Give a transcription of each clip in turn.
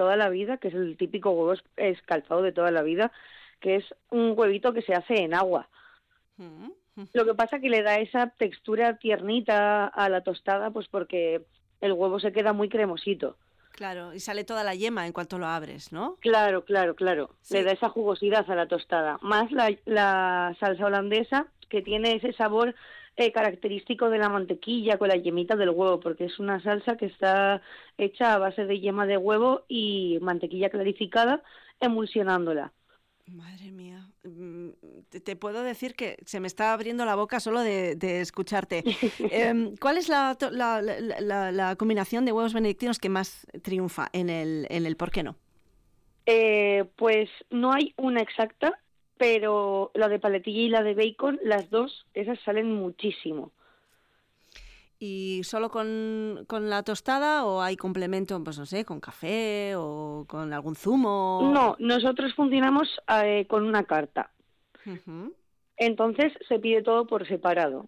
toda la vida, que es el típico huevo escalfado de toda la vida, que es un huevito que se hace en agua. Lo que pasa que le da esa textura tiernita a la tostada, pues porque el huevo se queda muy cremosito. Claro, y sale toda la yema en cuanto lo abres, ¿no? Claro, claro, claro. Sí. Le da esa jugosidad a la tostada. Más la salsa holandesa, que tiene ese sabor característico de la mantequilla con la yemita del huevo, porque es una salsa que está hecha a base de yema de huevo y mantequilla clarificada, emulsionándola. Madre mía, te puedo decir que se me está abriendo la boca solo de escucharte. ¿Cuál es la combinación de huevos benedictinos que más triunfa en el por qué no? Pues no hay una exacta, pero la de paletilla y la de bacon, las dos, esas salen muchísimo. ¿Y solo con la tostada o hay complemento, pues no sé, con café o con algún zumo? No, nosotros funcionamos con una carta. Uh-huh. Entonces se pide todo por separado.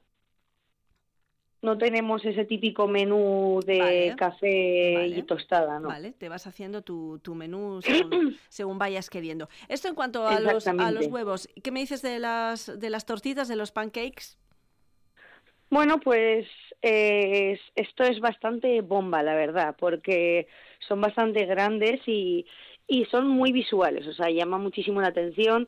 No tenemos ese típico menú de Vale, café y vale. tostada, ¿no? Vale, te vas haciendo tu menú según vayas queriendo. Esto en cuanto a los Exactamente. huevos. ¿Qué me dices de las tortitas, de los pancakes? Bueno, pues esto es bastante bomba, la verdad, porque son bastante grandes y son muy visuales, o sea, llama muchísimo la atención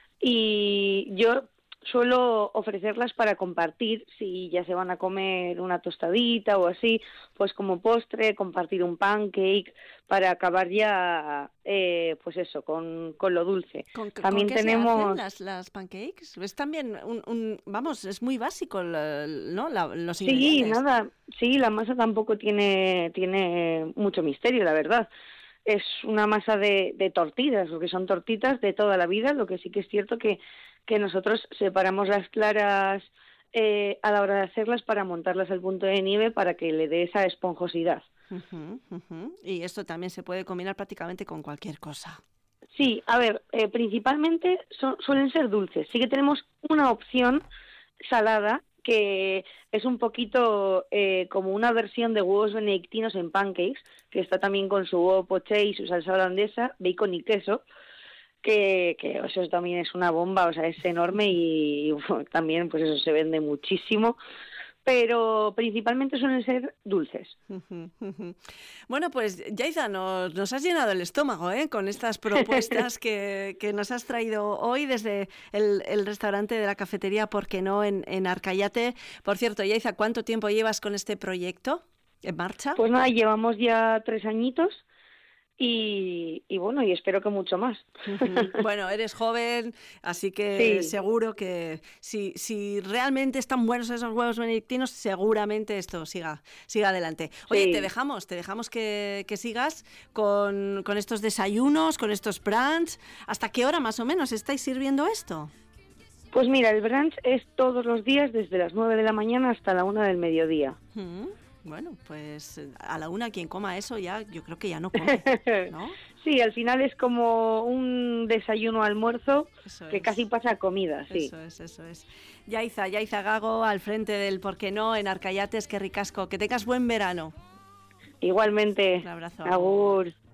y yo suelo ofrecerlas para compartir, si ya se van a comer una tostadita o así, pues como postre, compartir un pancake para acabar ya, pues eso, con lo dulce. ¿Con También qué se hacen tenemos. las pancakes? Es también vamos, es muy básico, ¿no? Los Sí, ingredientes. nada, sí, la masa tampoco tiene mucho misterio, la verdad. Es una masa de tortitas, lo que son tortitas de toda la vida, lo que sí que es cierto que nosotros separamos las claras a la hora de hacerlas para montarlas al punto de nieve para que le dé esa esponjosidad. Ujú, ujú. Y esto también se puede combinar prácticamente con cualquier cosa. Sí, a ver, principalmente suelen ser dulces. Sí que tenemos una opción salada que es un poquito como una versión de huevos benedictinos en pancakes, que está también con su huevo poché y su salsa holandesa, bacon y queso, que eso también es una bomba, o sea, es enorme y bueno, también pues eso se vende muchísimo, pero principalmente suelen ser dulces. Ujú, ujú. Bueno, pues Yaiza, nos has llenado el estómago, ¿eh? Con estas propuestas que nos has traído hoy desde el restaurante de la cafetería, ¿por qué no?, en Arcayate. Por cierto, Yaiza, ¿cuánto tiempo llevas con este proyecto en marcha? Pues nada, llevamos ya 3 añitos y bueno, y espero que mucho más. Ujú. Bueno, eres joven, así que Sí, seguro que si realmente están buenos esos huevos benedictinos, seguramente esto siga adelante. Oye, te sí. dejamos que sigas con estos desayunos, con estos brunch. ¿Hasta qué hora más o menos estáis sirviendo esto? Pues mira, el brunch es todos los días desde las 9 de la mañana hasta la 1 del mediodía. Mm, Bueno, pues a la una quien coma eso ya, yo creo que ya no come, ¿no? Sí, al final es como un desayuno-almuerzo Eso que casi es. pasa a comida, sí. Eso es. Yaiza Gago, al frente del ¿por qué no?, en Arcayates, qué ricasco. Que tengas buen verano. Igualmente, Un abrazo, agur. agur.